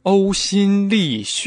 呕心沥血。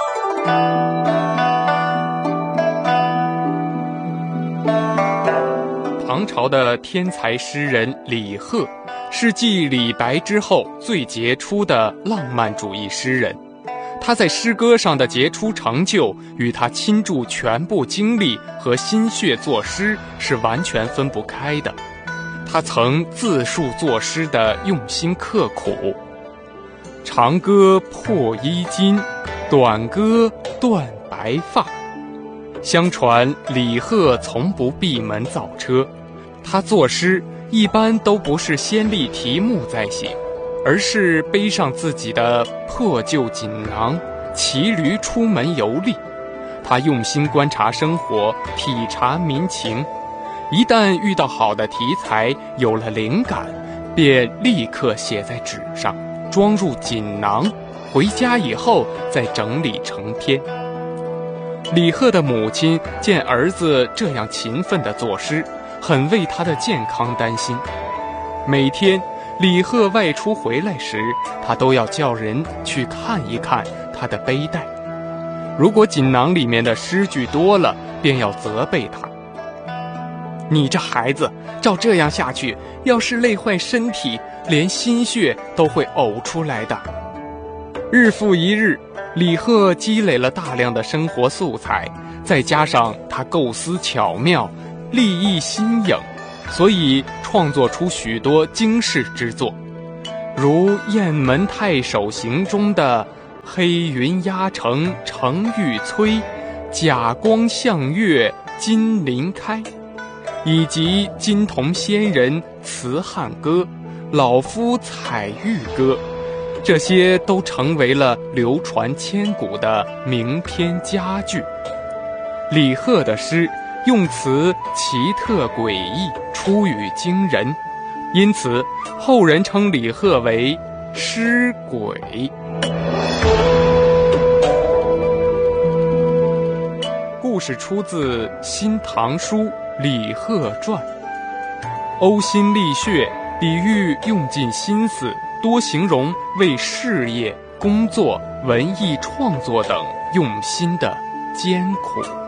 唐朝的天才诗人李贺，是继李白之后最杰出的浪漫主义诗人。他在诗歌上的杰出成就，与他倾注全部精力和心血作诗是完全分不开的。他曾自述作诗的用心刻苦：长歌破衣襟，短歌断白发。相传李贺从不闭门造车，他作诗一般都不是先立题目再写，而是背上自己的破旧锦囊，骑驴出门游历。他用心观察生活，体察民情，一旦遇到好的题材，有了灵感，便立刻写在纸上，装入锦囊，回家以后再整理成篇。李贺的母亲见儿子这样勤奋地作诗，很为他的健康担心。每天李贺外出回来时，他都要叫人去看一看他的背带，如果锦囊里面的诗句多了，便要责备他：你这孩子照这样下去，要是累坏身体，连心血都会呕出来的。日复一日，李贺积累了大量的生活素材，再加上他构思巧妙，立意新颖，所以创作出许多惊世之作，如《雁门太守行》中的黑云压城城欲摧，甲光象月金鳞开，以及金铜仙人辞汉歌、老夫采玉歌，这些都成为了流传千古的名篇佳句。李贺的诗用词奇特诡异，出语惊人，因此后人称李贺为诗鬼。故事出自《新唐书·李贺传》。呕心沥血，比喻用尽心思，多形容为事业、工作、文艺创作等用心的艰苦。